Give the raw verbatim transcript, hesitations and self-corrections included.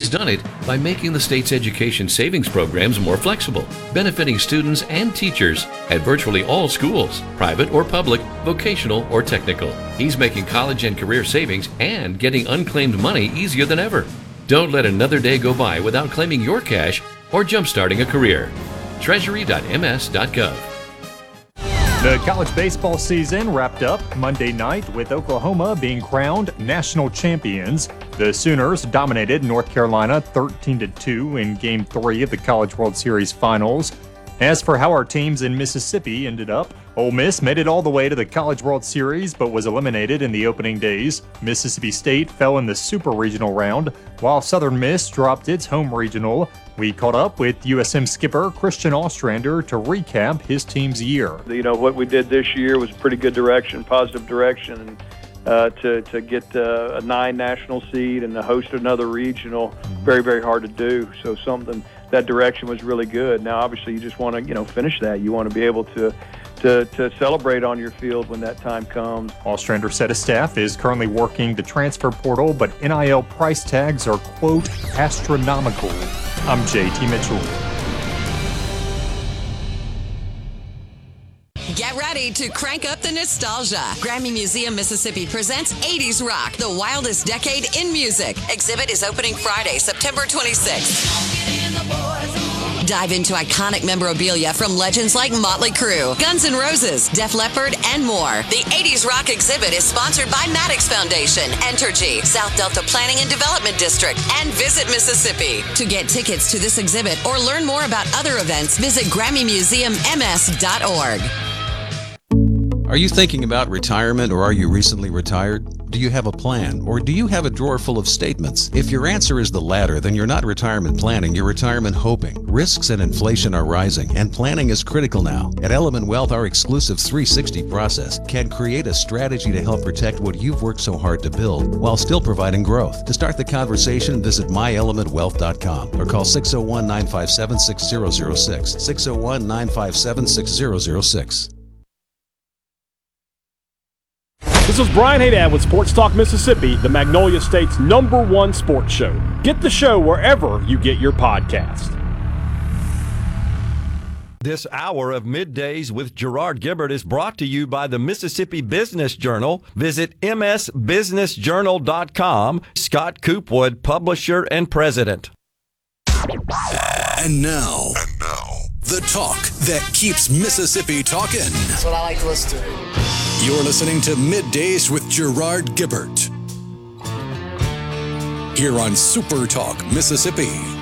He's done it by making the state's education savings programs more flexible, benefiting students and teachers at virtually all schools, private or public, vocational or technical. He's making college and career savings and getting unclaimed money easier than ever. Don't let another day go by without claiming your cash or jumpstarting a career. treasury dot m s dot gov. The college baseball season wrapped up Monday night with Oklahoma being crowned national champions. The Sooners dominated North Carolina thirteen to two in Game three of the College World Series Finals. As for how our teams in Mississippi ended up, Ole Miss made it all the way to the College World Series but was eliminated in the opening days. Mississippi State fell in the Super Regional round, while Southern Miss dropped its home regional. We caught up with U S M skipper Christian Ostrander to recap his team's year. You know, what we did this year was a pretty good direction, positive direction, and uh, to, to get uh, a nine national seed and to host another regional, very, very hard to do. So something, that direction was really good. Now, obviously, you just want to, you know, finish that. You want to be able to To, to celebrate on your field when that time comes. Ostrander said his staff is currently working the transfer portal, but N I L price tags are, quote, astronomical. I'm J T Mitchell. Get ready to crank up the nostalgia. Grammy Museum Mississippi presents eighties Rock, the wildest decade in music. Exhibit is opening Friday, September twenty-sixth. Dive into iconic memorabilia from legends like Motley Crue, Guns N' Roses, Def Leppard, and more. The eighties Rock exhibit is sponsored by Maddox Foundation, Entergy, South Delta Planning and Development District, and Visit Mississippi. To get tickets to this exhibit or learn more about other events, visit Grammy Museum M S dot org. Are you thinking about retirement, or are you recently retired? Do you have a plan, or do you have a drawer full of statements? If your answer is the latter, then you're not retirement planning, you're retirement hoping. Risks and inflation are rising, and planning is critical now. At Element Wealth, our exclusive three sixty process can create a strategy to help protect what you've worked so hard to build, while still providing growth. To start the conversation, visit my element wealth dot com or call six oh one, nine five seven, six oh oh six, six oh one, nine five seven, six oh oh six. This is Brian Haydad with Sports Talk Mississippi, the Magnolia State's number one sports show. Get the show wherever you get your podcast. This hour of Middays with Gerard Gibbert is brought to you by the Mississippi Business Journal. Visit m s business journal dot com. Scott Coopwood, publisher and president. And now, and now, the talk that keeps Mississippi talking. That's what I like to listen to. You're listening to Middays with Gerard Gibbert here on Super Talk Mississippi.